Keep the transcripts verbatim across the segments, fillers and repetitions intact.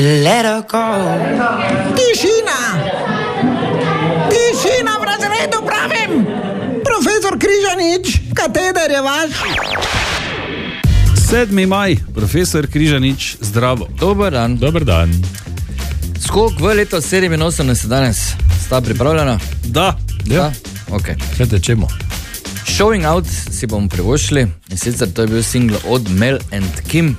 Let her go. Tišina! Tišina v razredu, pravim! Profesor Križanič, kateder je vaš? sedmi maj, profesor Križanič, zdravo. Dober dan. Dober dan. Skok v leto sedeminosemdeset danes. Sta pripravljena? Da. Ja. Ok. Kaj tečemo? Showing Out si bomo privoščili in sicer to je bil single od Mel and Kim,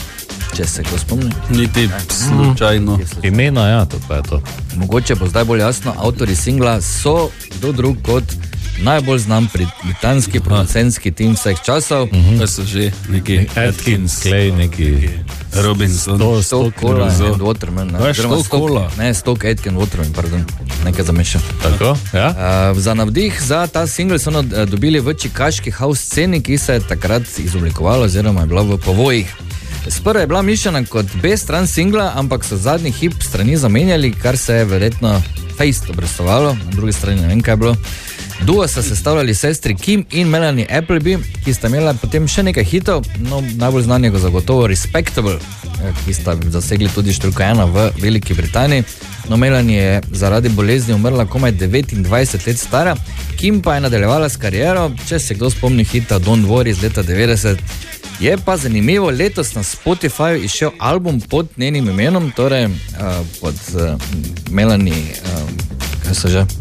če se ko spomni. Niti slučajno. Imena, ja, to pa je to. Mogoče bo zdaj bolj jasno, avtori singla so kdo drug kot najbolj znan britanski producentski tim vseh časov. Uh-huh. Pa so že neki Atkins, Clay, neki Robinson. Stoke Cola and Waterman. Ne, Stoke Cola. Ne, Stoke Aitken Waterman, pardon. Nekaj zamešam. Tako, ja? Uh, za navdih za ta single so dobili v čikaški house sceni, ki se je takrat izoblikovala oziroma je bila v povojih. Sprva je bila mišljena kot B-stran singla, ampak so zadnji hip strani zamenjali, kar se je verjetno fejst obrestovalo, na drugi strani ne vem kaj je bilo. Duo so sestavljali sestri Kim in Melanie Appleby, ki sta imela potem še nekaj hitov, no najbolj znanega zagotovo Respectable, ki sta zasegli tudi številko ena v Veliki Britaniji. No, Melanie je zaradi bolezni umrla komaj devetindvajset let stara, Kim pa je nadaljevala s kariero, če se kdo spomni hita Don't Worry iz leta devetdeset. Je pa zanimivo, letos na Spotifyju izšel album pod njenim imenom, torej uh, pod uh, Melanie, uh, kaj so že?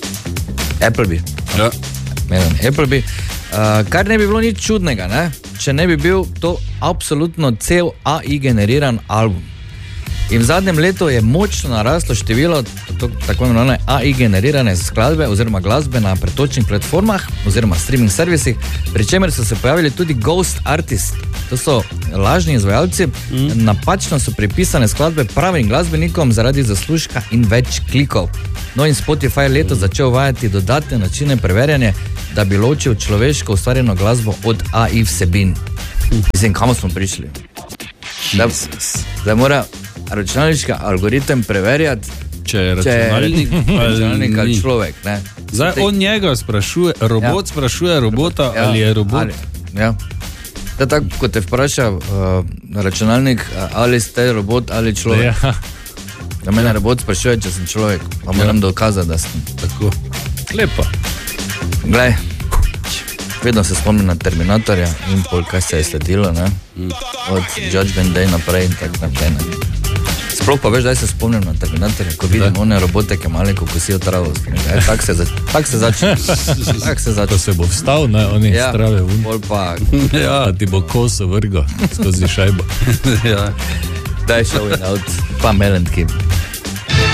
Appleby. Ja. Melanie Appleby. Uh, kar ne bi bilo nič čudnega, ne? Če ne bi bil to absolutno cel A I generiran album. In v zadnjem letu je močno naraslo število to, tako imenovane A I generirane skladbe oziroma glasbe na pretočnih platformah oziroma streaming servisih, pri čemer so se pojavili tudi ghost artists. To so lažni izvajalci, mm. napačno so pripisane skladbe pravim glasbenikom zaradi zaslužka in več klikov. No in Spotify je leto začel uvajati dodatne načine preverjanja, da bi ločil človeško ustvarjeno glasbo od A I vsebin. Mislim, kamo smo prišli? Da, da mora računalniški algoritem preverjati, če je računalnik, če je računalnik ali človek. Ne. Zdaj on njega sprašuje, robot ja. sprašuje robota, ja. ali je robot. Ali, ja. Da tako, ko te vpraša uh, računalnik, ali ste robot ali človek. Ja. Da mene robot sprašuje, če sem človek, pa moram ja. dokazati, da sem. Tako. Lepo. Glej, vedno se spomnim na Terminatorja in pol, kaj se je sledilo, ne? Mm. Od Judgment Day naprej in tako naprej. Ne? Sploh pa veš, da se spomnim na Terminatorja, ko vidim one robote, ki mali, ko kosijo travo. E, tak se, zač- tak se začne. Tak se začne. To se bo vstal, ne, oni ja, strave vun. Pol pa... ja, ti bo koso vrgo skozi šajbo. ja. Daj Showing Out, pa Mel and Kim.